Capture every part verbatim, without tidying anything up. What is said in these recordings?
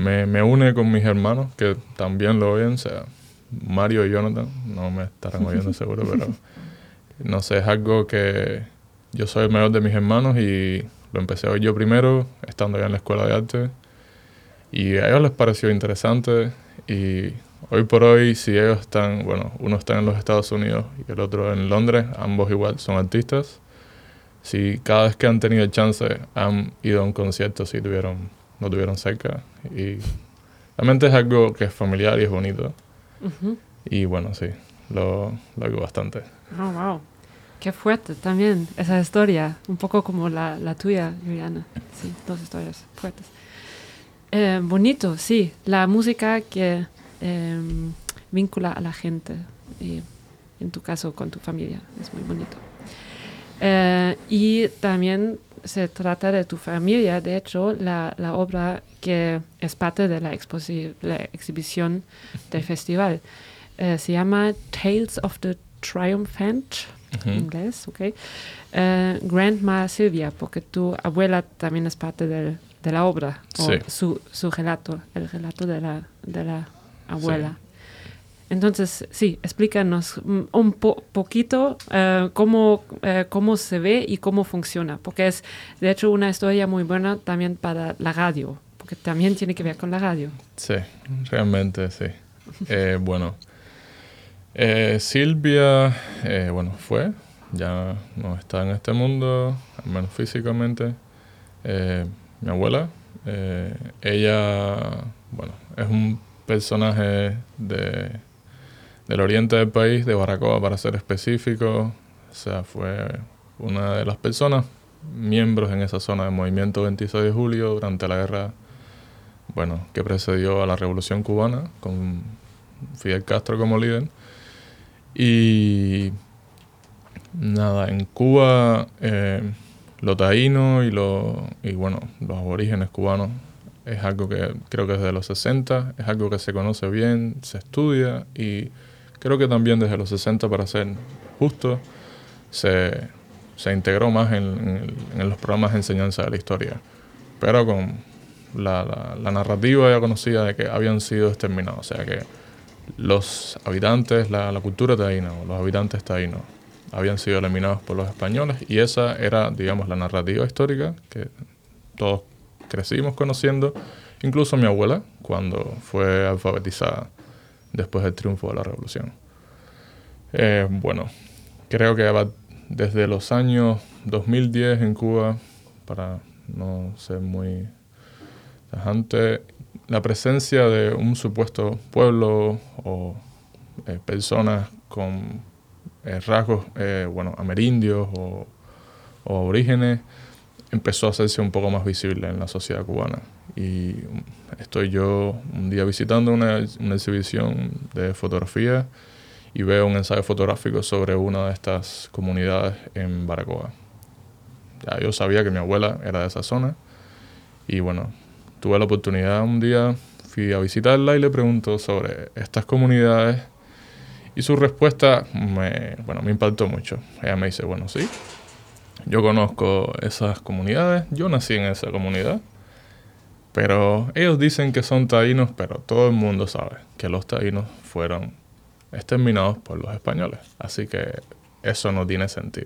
me, me une con mis hermanos, que también lo oyen, o sea, Mario y Jonathan, no me estarán oyendo seguro, pero no sé, es algo que yo soy el mayor de mis hermanos y lo empecé a oír yo primero, estando ya en la escuela de arte, y a ellos les pareció interesante, y hoy por hoy, si ellos están, bueno, uno está en los Estados Unidos y el otro en Londres, ambos igual son artistas, si cada vez que han tenido chance han ido a un concierto, si tuvieron, lo tuvieron cerca, y realmente es algo que es familiar y es bonito. Uh-huh. Y bueno, sí, lo, lo oigo bastante. Oh, wow. Qué fuerte también esa historia, un poco como la, la tuya, Juliana. Sí, dos historias fuertes. Eh, bonito, sí, la música que eh, vincula a la gente, y en tu caso con tu familia, es muy bonito. Eh, y también se trata de tu familia, de hecho, la, la obra que es parte de la, exposi- la exhibición del festival. Eh, se llama Tales of the Triumphant, uh-huh. En inglés, ¿ok? Eh, Grandma Silvia, porque tu abuela también es parte del, de la obra, o sí. su, su relato, el relato de la, de la abuela. Sí. Entonces, sí, explícanos un po- poquito uh, cómo, uh, cómo se ve y cómo funciona, porque es, de hecho, una historia muy buena también para la radio, porque también tiene que ver con la radio. Sí, realmente sí. eh, bueno, eh, Silvia, eh, bueno, fue, ya no está en este mundo, al menos físicamente. Eh, mi abuela, eh, ella, bueno, es un personaje de... del oriente del país, de Baracoa para ser específico, o sea, fue una de las personas, miembros en esa zona del movimiento veintiséis de julio durante la guerra, bueno, que precedió a la Revolución Cubana, con Fidel Castro como líder. Y nada, en Cuba, eh, lo taíno y, lo, y bueno, los aborígenes cubanos es algo que creo que desde los sesenta, es algo que se conoce bien, se estudia y creo que también desde los sesenta, para ser justo, se, se integró más en, en, en los programas de enseñanza de la historia. Pero con la, la, la narrativa ya conocida de que habían sido exterminados. O sea que los habitantes, la, la cultura taína, o los habitantes taínos, habían sido eliminados por los españoles. Y esa era, digamos, la narrativa histórica que todos crecimos conociendo. Incluso mi abuela, cuando fue alfabetizada después del triunfo de la revolución. Eh, bueno, creo que va desde los años dos mil diez en Cuba, para no ser muy tajante, la presencia de un supuesto pueblo o eh, personas con eh, rasgos, eh, bueno, amerindios o, o aborígenes, empezó a hacerse un poco más visible en la sociedad cubana. Y estoy yo un día visitando una, una exhibición de fotografía y veo un ensayo fotográfico sobre una de estas comunidades en Baracoa. Ya yo sabía que mi abuela era de esa zona y bueno, tuve la oportunidad un día, fui a visitarla y le pregunto sobre estas comunidades y su respuesta me, bueno, me impactó mucho. Ella me dice, bueno, sí, yo conozco esas comunidades, yo nací en esa comunidad, pero ellos dicen que son taínos, pero todo el mundo sabe que los taínos fueron exterminados por los españoles, así que eso no tiene sentido.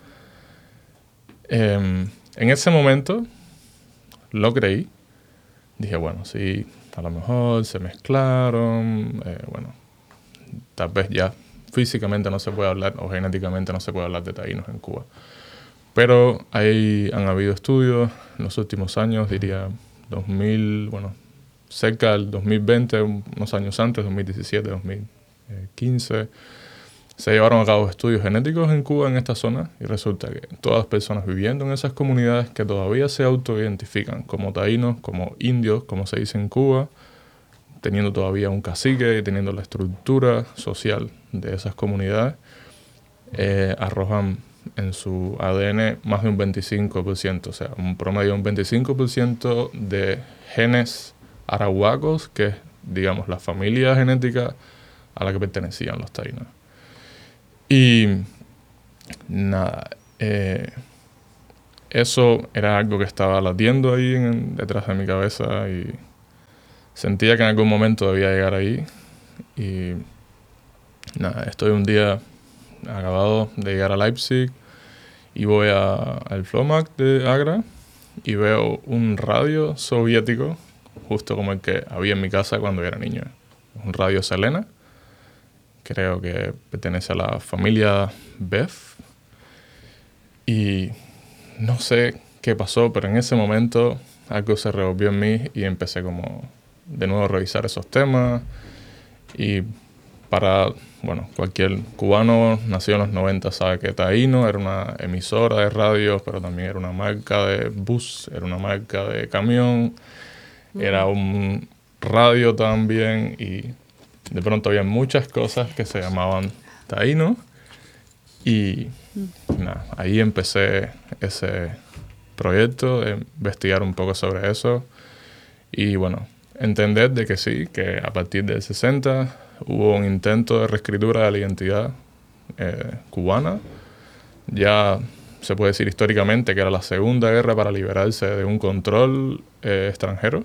Eh, en ese momento lo creí, dije, bueno, sí, a lo mejor se mezclaron, eh, bueno, tal vez ya físicamente no se puede hablar o genéticamente no se puede hablar de taínos en Cuba. Pero ahí han habido estudios en los últimos años, diría dos mil, bueno, cerca del dos mil veinte, unos años antes, dos mil diecisiete, dos mil quince, se llevaron a cabo estudios genéticos en Cuba en esta zona y resulta que todas las personas viviendo en esas comunidades que todavía se autoidentifican como taínos, como indios, como se dice en Cuba, teniendo todavía un cacique y teniendo la estructura social de esas comunidades, eh, arrojan en su A D N más de un veinticinco por ciento, o sea, un promedio de un veinticinco por ciento de genes arahuacos, que es, digamos, la familia genética a la que pertenecían los taínos. Y nada, eh, eso era algo que estaba latiendo ahí en, detrás de mi cabeza y sentía que en algún momento debía llegar ahí. Y nada, estoy un día acabado de llegar a Leipzig y voy a, al Flohmarkt de Agra y veo un radio soviético, justo como el que había en mi casa cuando era niño. Un radio Selena, creo que pertenece a la familia Bev. Y no sé qué pasó, pero en ese momento algo se revolvió en mí y empecé como de nuevo a revisar esos temas. Y para, bueno, cualquier cubano nacido en los noventa sabe que Taíno era una emisora de radio, pero también era una marca de bus, era una marca de camión, mm. era un radio también, y de pronto había muchas cosas que se llamaban Taíno. Y mm. nada, ahí empecé ese proyecto de investigar un poco sobre eso y bueno, entender de que sí, que a partir del sesenta hubo un intento de reescritura de la identidad eh, cubana. Ya se puede decir históricamente que era la segunda guerra para liberarse de un control eh, extranjero.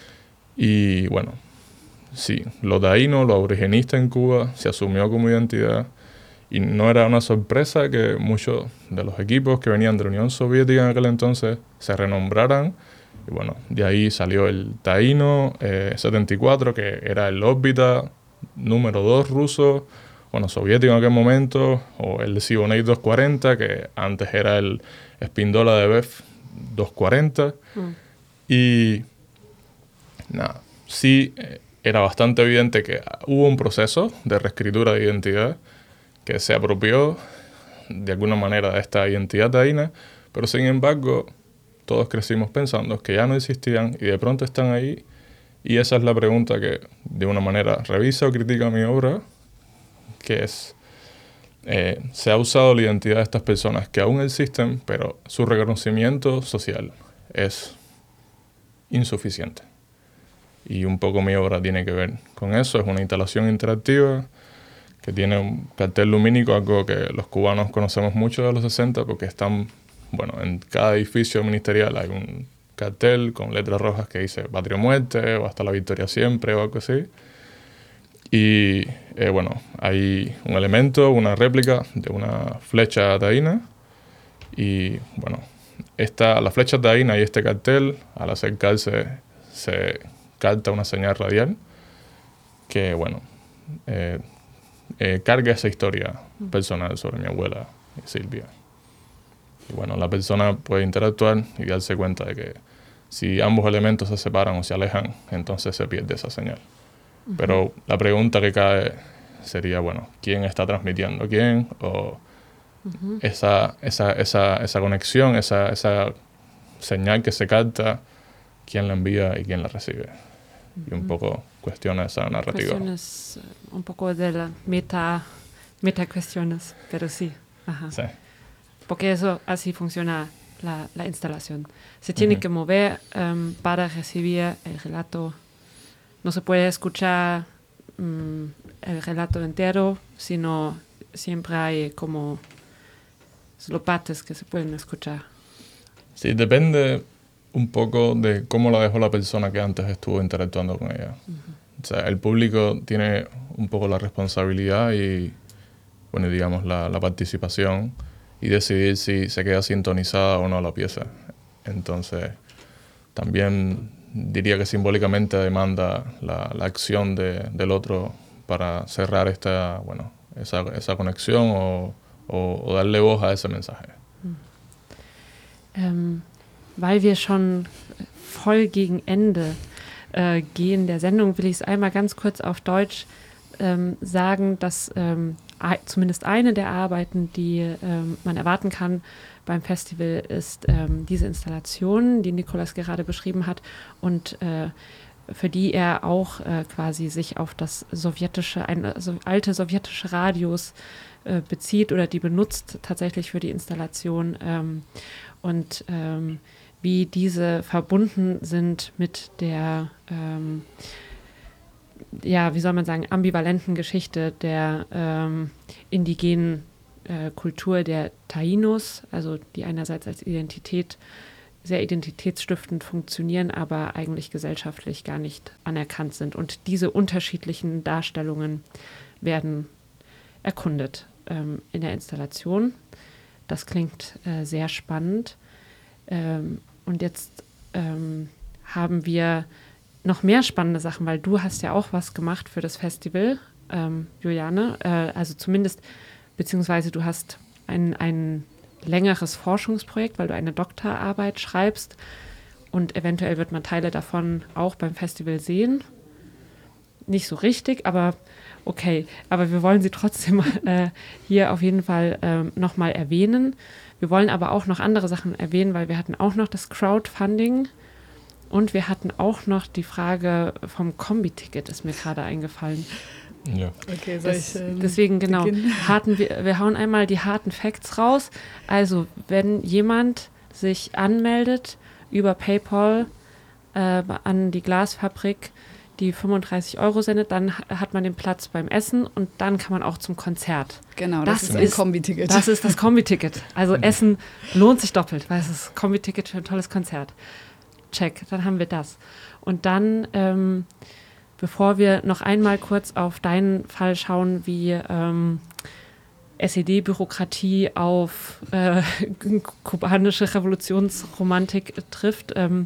Y bueno, sí, lo taíno, lo aboriginista en Cuba se asumió como identidad. Y no era una sorpresa que muchos de los equipos que venían de la Unión Soviética en aquel entonces se renombraran. Y bueno, de ahí salió el Taíno eh, setenta y cuatro, que era el órbita número dos ruso, bueno, soviético en aquel momento, o el Siboney doscientos cuarenta, que antes era el Spindola de Bev doscientos cuarenta. Mm. Y nada, sí eh, era bastante evidente que hubo un proceso de reescritura de identidad que se apropió de alguna manera de esta identidad taína, pero sin embargo todos crecimos pensando que ya no existían y de pronto están ahí, y esa es la pregunta que de una manera revisa o critica mi obra, que es, eh, se ha usado la identidad de estas personas que aún existen, pero su reconocimiento social es insuficiente. Y un poco mi obra tiene que ver con eso, es una instalación interactiva que tiene un cartel lumínico, algo que los cubanos conocemos mucho de los sesenta, porque están, bueno, en cada edificio ministerial hay un cartel con letras rojas que dice Patria o Muerte, o Hasta la Victoria Siempre, o algo así. Y, eh, bueno, hay un elemento, una réplica de una flecha taína, y, bueno, esta, la flecha taína y este cartel, al acercarse, se capta una señal radial que, bueno, eh, Eh, carga esa historia personal sobre mi abuela Silvia. Y bueno, la persona puede interactuar y darse cuenta de que si ambos elementos se separan o se alejan, entonces se pierde esa señal. Uh-huh. Pero la pregunta que cae sería, bueno, ¿quién está transmitiendo quién? O uh-huh. esa, esa, esa, esa conexión, esa, esa señal que se capta, ¿quién la envía y quién la recibe? Y un poco cuestiona esa narrativa. Cuestiones un poco de la meta, meta cuestiones, pero sí. Ajá. Sí. Porque eso, así funciona la, la instalación. Se tiene uh-huh. que mover um, para recibir el relato. No se puede escuchar um, el relato entero, sino siempre hay como solo partes que se pueden escuchar. Sí, depende un poco de cómo la dejó la persona que antes estuvo interactuando con ella. Uh-huh. O sea, el público tiene un poco la responsabilidad y, bueno, digamos, la, la participación y decidir si se queda sintonizada o no la pieza. Entonces, también diría que simbólicamente demanda la, la acción de, del otro para cerrar esta, bueno, esa, esa conexión o, o, o darle voz a ese mensaje. Uh-huh. Um. Weil wir schon voll gegen Ende äh, gehen der Sendung, will ich es einmal ganz kurz auf Deutsch ähm, sagen, dass ähm, zumindest eine der Arbeiten, die ähm, man erwarten kann beim Festival, ist ähm, diese Installation, die Nicolas gerade beschrieben hat und äh, für die er auch äh, quasi sich auf das sowjetische, ein, also alte sowjetische Radios äh, bezieht oder die benutzt tatsächlich für die Installation ähm, und ähm, wie diese verbunden sind mit der, ähm, ja, wie soll man sagen, ambivalenten Geschichte der ähm, indigenen äh, Kultur der Taínos, also die einerseits als Identität sehr identitätsstiftend funktionieren, aber eigentlich gesellschaftlich gar nicht anerkannt sind. Und diese unterschiedlichen Darstellungen werden erkundet ähm, in der Installation. Das klingt äh, sehr spannend. Ähm, und jetzt ähm, haben wir noch mehr spannende Sachen, weil du hast ja auch was gemacht für das Festival, ähm, Juliane. Äh, also zumindest, beziehungsweise du hast ein, ein längeres Forschungsprojekt, weil du eine Doktorarbeit schreibst und eventuell wird man Teile davon auch beim Festival sehen. Nicht so richtig, aber okay. Aber wir wollen sie trotzdem äh, hier auf jeden Fall äh, nochmal erwähnen. Wir wollen aber auch noch andere Sachen erwähnen, weil wir hatten auch noch das Crowdfunding und wir hatten auch noch die Frage vom Kombi-Ticket, ist mir gerade eingefallen. Ja. Okay, soll Das, ich, ähm, deswegen, genau, harten wir, wir hauen einmal die harten Facts raus. Also, wenn jemand sich anmeldet über PayPal äh, an die Glasfabrik, die fünfunddreißig Euro sendet, dann hat man den Platz beim Essen und dann kann man auch zum Konzert. Genau, das, das ist ein Kombi-Ticket. Das ist das Kombi-Ticket. Also Essen lohnt sich doppelt, weil es ist Kombi-Ticket für ein tolles Konzert. Check, dann haben wir das. Und dann, ähm, bevor wir noch einmal kurz auf deinen Fall schauen, wie ähm, S E D-Bürokratie auf äh, kubanische Revolutionsromantik trifft, ähm,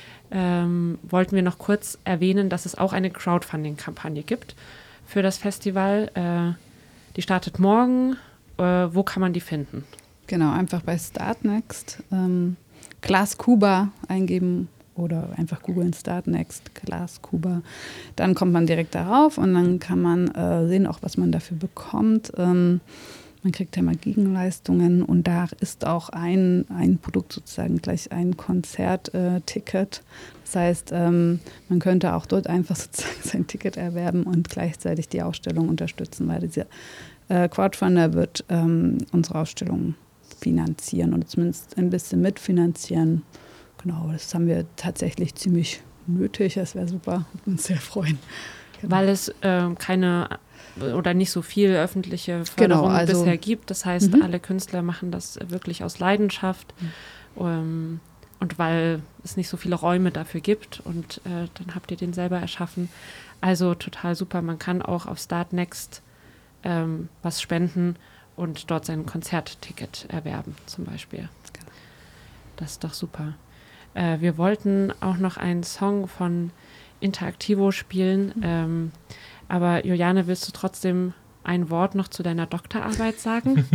ähm, wollten wir noch kurz erwähnen, dass es auch eine Crowdfunding-Kampagne gibt für das Festival. Äh, die startet morgen. Äh, wo kann man die finden? Genau, einfach bei Startnext ähm, Glas Kuba eingeben oder einfach googeln Startnext, Glas Kuba. Dann kommt man direkt darauf und dann kann man äh, sehen, auch was man dafür bekommt. Ähm, man kriegt ja mal Gegenleistungen und da ist auch ein, ein Produkt sozusagen gleich ein Konzertticket. Äh, das heißt, ähm, man könnte auch dort einfach sozusagen sein Ticket erwerben und gleichzeitig die Ausstellung unterstützen, weil dieser äh, Crowdfunder wird ähm, unsere Ausstellung finanzieren oder zumindest ein bisschen mitfinanzieren. Genau, das haben wir tatsächlich ziemlich nötig. Das wäre super, würde uns sehr freuen. Genau. Weil es äh, keine oder nicht so viel öffentliche Förderung genau, also, bisher gibt. Das heißt, mhm. alle Künstler machen das wirklich aus Leidenschaft. Mhm. Ähm, und weil es nicht so viele Räume dafür gibt und äh, dann habt ihr den selber erschaffen. Also total super. Man kann auch auf Startnext ähm, was spenden und dort sein Konzertticket erwerben zum Beispiel. Genau. Das ist doch super. Äh, wir wollten auch noch einen Song von Interaktivo spielen, mhm. ähm, aber Juliane, willst du trotzdem ein Wort noch zu deiner Doktorarbeit sagen?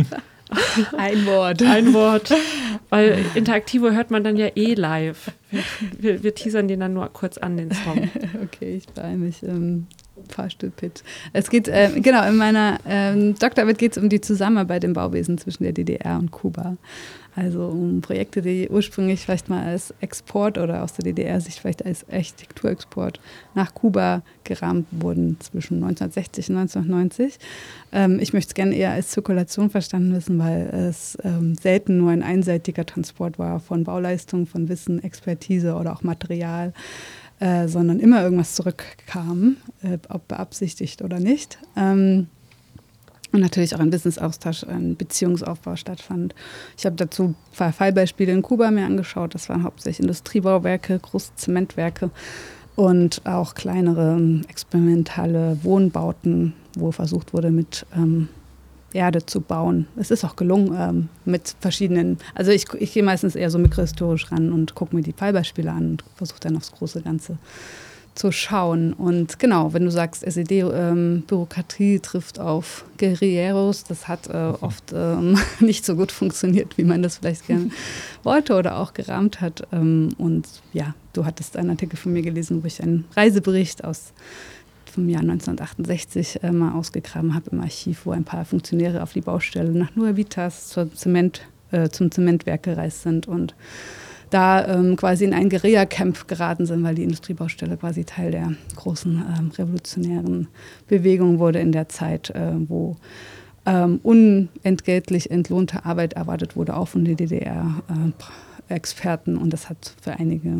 Ein Wort. Ein Wort. Weil Interaktivo hört man dann ja eh live. Wir, wir, wir teasern den dann nur kurz an, den Song. Okay, ich beeile mich. Ähm, Fahrstuhlpitch. Es geht, äh, genau, in meiner ähm, Doktorarbeit geht es um die Zusammenarbeit im Bauwesen zwischen der D D R und Kuba. Also um Projekte, die ursprünglich vielleicht mal als Export oder aus der D D R sich vielleicht als Architekturexport nach Kuba gerahmt wurden zwischen neunzehnhundertsechzig und neunzehnhundertneunzig. Ähm, ich möchte es gerne eher als Zirkulation verstanden wissen, weil es ähm, selten nur ein einseitiger Transport war von Bauleistung, von Wissen, Expertise oder auch Material. Äh, sondern immer irgendwas zurückkam, äh, ob beabsichtigt oder nicht. Ähm, und natürlich auch ein Wissensaustausch, ein Beziehungsaufbau stattfand. Ich habe dazu ein paar Fallbeispiele in Kuba mir angeschaut. Das waren hauptsächlich Industriebauwerke, große Zementwerke und auch kleinere experimentale Wohnbauten, wo versucht wurde, mit ähm, Erde zu bauen. Es ist auch gelungen ähm, mit verschiedenen, also ich, ich gehe meistens eher so mikrohistorisch ran und gucke mir die Fallbeispiele an und versuche dann aufs große Ganze zu schauen. Und genau, wenn du sagst, S E D-Bürokratie ähm, trifft auf Guerilleros, das hat äh, oft ähm, nicht so gut funktioniert, wie man das vielleicht gerne wollte oder auch gerahmt hat. Ähm, und ja, du hattest einen Artikel von mir gelesen, wo ich einen Reisebericht aus vom Jahr neunzehnhundertachtundsechzig äh, mal ausgegraben habe im Archiv, wo ein paar Funktionäre auf die Baustelle nach Nuevitas zur Zement, äh, zum Zementwerk gereist sind und da ähm, quasi in ein Guerilla-Camp geraten sind, weil die Industriebaustelle quasi Teil der großen ähm, revolutionären Bewegung wurde in der Zeit, äh, wo ähm, unentgeltlich entlohnte Arbeit erwartet wurde, auch von den D D R-Experten. Äh, und das hat für einige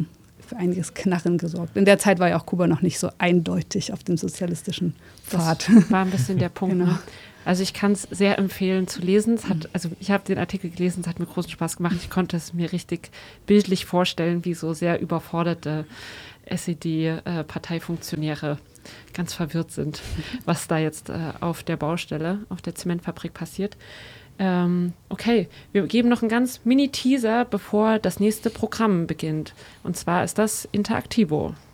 für einiges Knarren gesorgt. In der Zeit war ja auch Kuba noch nicht so eindeutig auf dem sozialistischen Pfad. Das war ein bisschen der Punkt. Genau. Ne? Also ich kann es sehr empfehlen zu lesen. Es hat, also ich habe den Artikel gelesen, es hat mir großen Spaß gemacht. Ich konnte es mir richtig bildlich vorstellen, wie so sehr überforderte S E D-Parteifunktionäre ganz verwirrt sind, was da jetzt äh, auf der Baustelle, auf der Zementfabrik passiert. Ähm, okay, wir geben noch einen ganz Mini-Teaser, bevor das nächste Programm beginnt. Und zwar ist das Interaktivo.